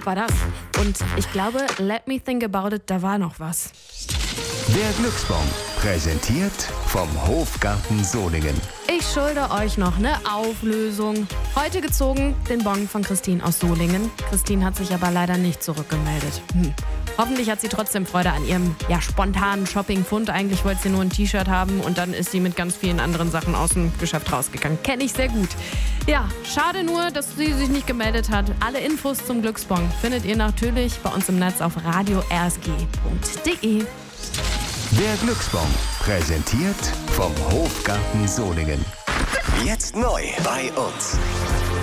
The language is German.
war das. Und ich glaube, Let Me Think About It, da war noch was. Der Glücksbon, präsentiert vom Hofgarten Solingen. Ich schulde euch noch eine Auflösung. Heute gezogen den Bon von Christine aus Solingen. Christine hat sich aber leider nicht zurückgemeldet. Hoffentlich hat sie trotzdem Freude an ihrem spontanen Shopping-Fund. Eigentlich wollte sie nur ein T-Shirt haben und dann ist sie mit ganz vielen anderen Sachen aus dem Geschäft rausgegangen. Kenne ich sehr gut. Ja, schade nur, dass sie sich nicht gemeldet hat. Alle Infos zum Glücksbon findet ihr natürlich bei uns im Netz auf radio-rsg.de. Der Glücksbon, präsentiert vom Hofgarten Solingen. Jetzt neu bei uns.